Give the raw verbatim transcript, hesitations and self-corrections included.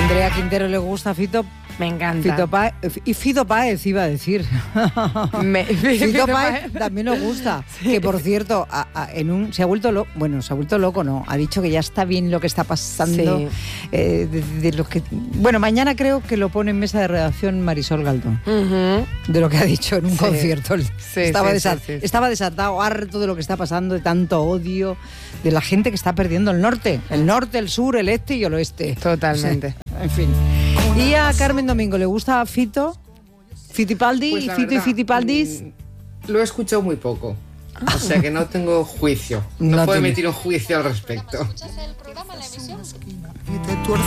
Andrea Quintero le gusta Fito. Me encanta. Fito Páez, y Fito Páez iba a decir. Me, Fito Páez también nos gusta. Sí. Que por cierto, a, a, en un se ha vuelto loco, bueno, se ha vuelto loco, no, ha dicho que ya está bien lo que está pasando. Sí. Eh, de, de lo que, bueno, mañana creo que lo pone en mesa de redacción Marisol Galdón. Uh-huh. De lo que ha dicho en un sí. concierto. Sí, estaba, sí, desat, sí, sí, estaba desatado, harto de lo que está pasando, de tanto odio, de la gente que está perdiendo el norte. El norte, el sur, el este y el oeste. Totalmente. Sí. En fin. Y a Carmen Domingo le gusta Fito, Fitipaldi, pues y Fito verdad, y Fitipaldis. Lo he escuchado muy poco, ah. o sea que no tengo juicio, no, no puedo emitir un juicio al respecto.